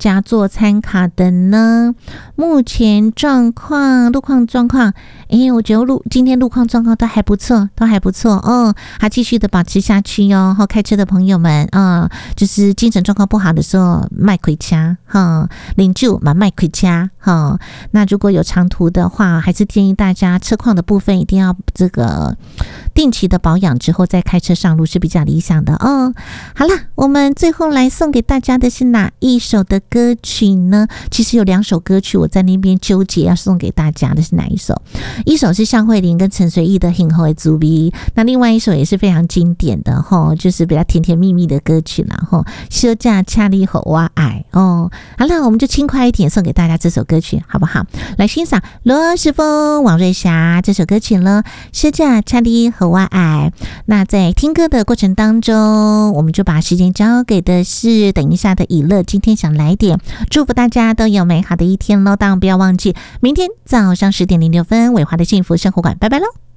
家做参考的呢？目前路况状况，我觉得今天路况状况都还不错，还继续的保持下去哟。开车的朋友们，就是精神状况不好的时候，卖回家领救嘛，卖回家那如果有长途的话，还是建议大家车况的部分一定要这个定期的保养之后再开车上路是比较理想的哦。好了，我们最后来送给大家的是哪一首的歌曲呢？其实有2首歌曲我在那边纠结要送给大家的是哪一首？一首是向慧琳跟陈随意的《幸福的滋味》，那另外一首也是非常经典的就是比较甜甜蜜蜜的歌曲啦休假恰里和我爱好了，我们就轻快一点送给大家这首歌曲好不好？来欣赏罗时丰、王瑞霞这首歌曲了，休假恰里和我爱。那在听歌的过程当中，我们就把时间交给的是等一下的以乐今天想来点，祝福大家都有美好的一天咯，当然不要忘记明天早上10:06伟华的幸福生活馆，拜拜咯。